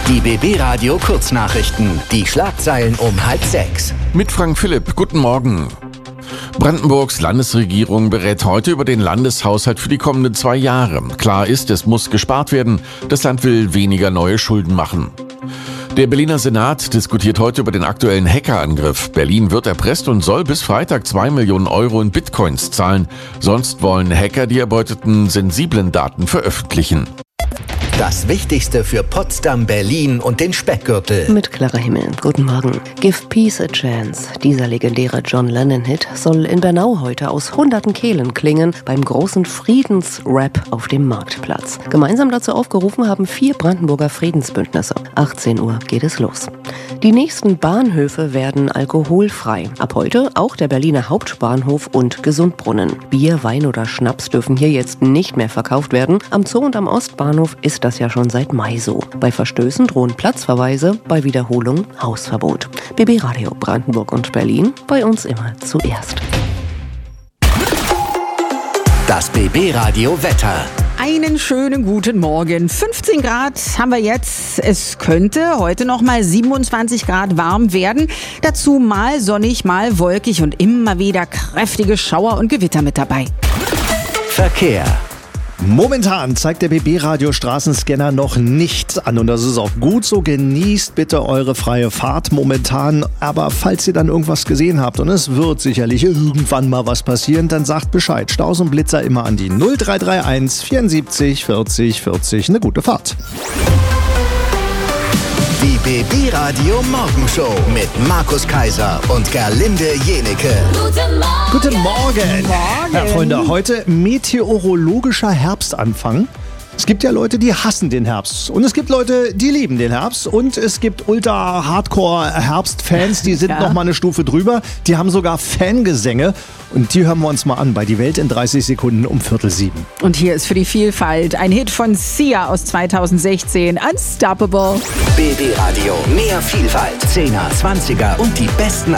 Die BB Radio Kurznachrichten. Die Schlagzeilen um 5:30. Mit Frank Philipp. Guten Morgen. Brandenburgs Landesregierung berät heute über den Landeshaushalt für die kommenden 2 Jahre. Klar ist, es muss gespart werden. Das Land will weniger neue Schulden machen. Der Berliner Senat diskutiert heute über den aktuellen Hackerangriff. Berlin wird erpresst und soll bis Freitag 2 Millionen Euro in Bitcoins zahlen. Sonst wollen Hacker die erbeuteten sensiblen Daten veröffentlichen. Das Wichtigste für Potsdam, Berlin und den Speckgürtel. Mit Clara Himmel. Guten Morgen. Give Peace a Chance. Dieser legendäre John Lennon-Hit soll in Bernau heute aus hunderten Kehlen klingen beim großen Friedensrap auf dem Marktplatz. Gemeinsam dazu aufgerufen haben 4 Brandenburger Friedensbündnisse. 18 Uhr geht es los. Die nächsten Bahnhöfe werden alkoholfrei. Ab heute auch der Berliner Hauptbahnhof und Gesundbrunnen. Bier, Wein oder Schnaps dürfen hier jetzt nicht mehr verkauft werden. Am Zoo und am Ostbahnhof ist das ja schon seit Mai so. Bei Verstößen drohen Platzverweise, bei Wiederholung Hausverbot. BB Radio Brandenburg und Berlin, bei uns immer zuerst. Das BB Radio Wetter. Einen schönen guten Morgen. 15 Grad haben wir jetzt. Es könnte heute noch mal 27 Grad warm werden. Dazu mal sonnig, mal wolkig und immer wieder kräftige Schauer und Gewitter mit dabei. Verkehr. Momentan zeigt der BB-Radio Straßenscanner noch nichts an und das ist auch gut so. Genießt bitte eure freie Fahrt momentan, aber falls ihr dann irgendwas gesehen habt und es wird sicherlich irgendwann mal was passieren, dann sagt Bescheid. Staus und Blitzer immer an die 0331 74 40 40. Eine gute Fahrt. Die BB Radio Morgenshow mit Markus Kaiser und Gerlinde Jenecke. Guten Morgen. Ja, Freunde, heute meteorologischer Herbstanfang. Es gibt ja Leute, die hassen den Herbst und es gibt Leute, die lieben den Herbst und es gibt Ultra-Hardcore-Herbst-Fans, die sind noch mal eine Stufe drüber. Die haben sogar Fangesänge und die hören wir uns mal an bei Die Welt in 30 Sekunden um 6:45. Und hier ist für die Vielfalt ein Hit von Sia aus 2016, Unstoppable. BB Radio, mehr Vielfalt, 10er, 20er und die besten